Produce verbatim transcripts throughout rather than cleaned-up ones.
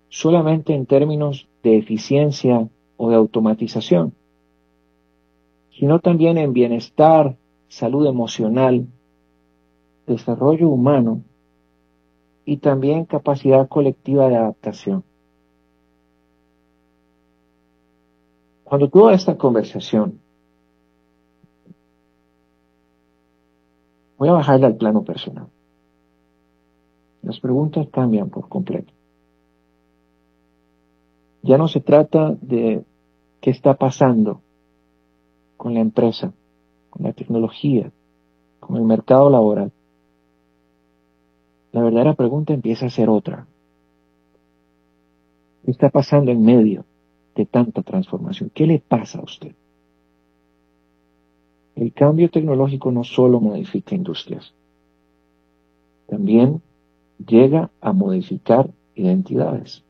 solamente en términos de eficiencia o de automatización, sino también en bienestar, salud emocional, desarrollo humano y también capacidad colectiva de adaptación. Cuando toda esta conversación, voy a bajarla al plano personal. Las preguntas cambian por completo. Ya no se trata de qué está pasando con la empresa, con la tecnología, con el mercado laboral. La verdadera pregunta empieza a ser otra. ¿Qué está pasando en medio de tanta transformación? ¿Qué le pasa a usted? El cambio tecnológico no solo modifica industrias, también llega a modificar identidades.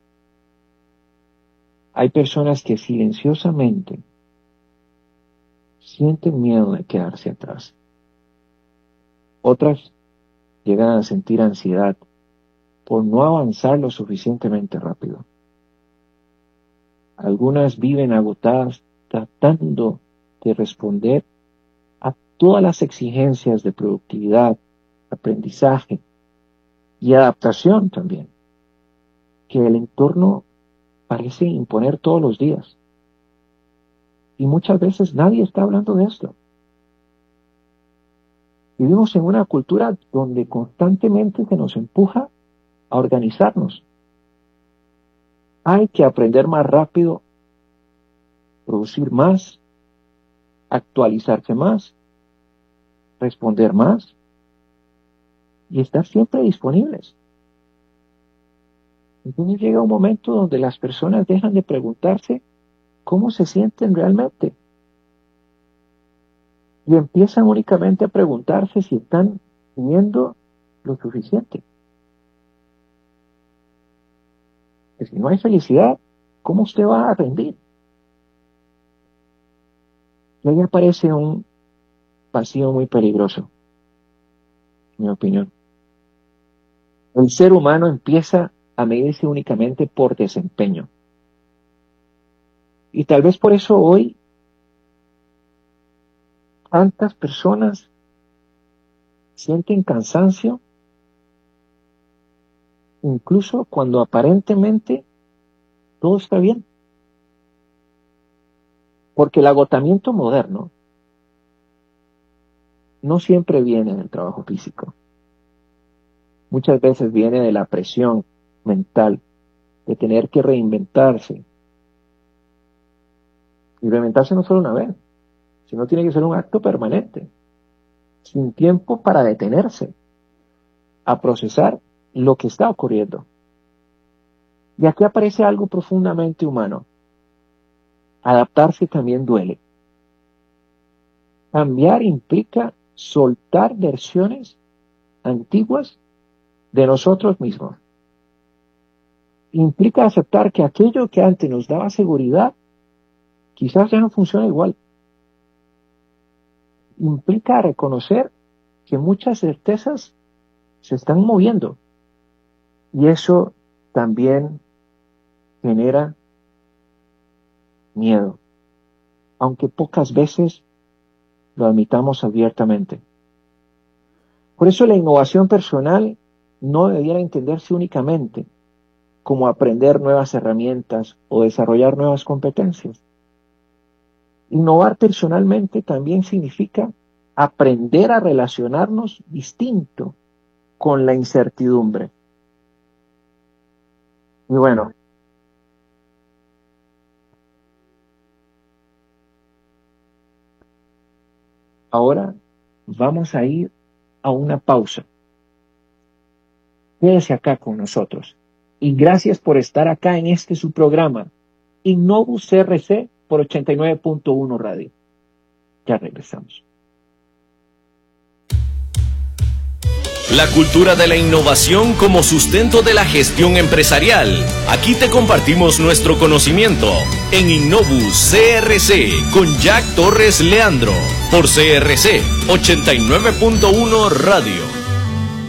Hay personas que silenciosamente sienten miedo de quedarse atrás. Otras llegan a sentir ansiedad por no avanzar lo suficientemente rápido. Algunas viven agotadas tratando de responder a todas las exigencias de productividad, aprendizaje y adaptación también, que el entorno parece imponer todos los días. Y muchas veces nadie está hablando de esto. Vivimos en una cultura donde constantemente se nos empuja a organizarnos. Hay que aprender más rápido, producir más, actualizarse más, responder más y estar siempre disponibles. Entonces llega un momento donde las personas dejan de preguntarse cómo se sienten realmente y empiezan únicamente a preguntarse si están teniendo lo suficiente. Que si no hay felicidad, ¿cómo usted va a rendir? Y ahí aparece un vacío muy peligroso, en mi opinión. El ser humano empieza a medirse únicamente por desempeño. Y tal vez por eso hoy tantas personas sienten cansancio, incluso cuando aparentemente todo está bien. Porque el agotamiento moderno no siempre viene del trabajo físico. Muchas veces viene de la presión mental, de tener que reinventarse. Y reinventarse no solo una vez, sino tiene que ser un acto permanente, sin tiempo para detenerse, a procesar lo que está ocurriendo. Y aquí aparece algo profundamente humano. Adaptarse también duele. Cambiar implica soltar versiones antiguas de nosotros mismos. Implica aceptar que aquello que antes nos daba seguridad quizás ya no funciona igual. Implica reconocer que muchas certezas se están moviendo y eso también genera miedo, aunque pocas veces lo admitamos abiertamente. Por eso la innovación personal no debiera entenderse únicamente como aprender nuevas herramientas o desarrollar nuevas competencias. Innovar personalmente también significa aprender a relacionarnos distinto con la incertidumbre. Y bueno, ahora vamos a ir a una pausa. Quédese acá con nosotros. Y gracias por estar acá en este su programa, Innovus C R C por ochenta y nueve punto uno Radio. Ya regresamos. La cultura de la innovación como sustento de la gestión empresarial. Aquí te compartimos nuestro conocimiento en Innovus C R C con Jack Torres Leandro por C R C ochenta y nueve punto uno Radio.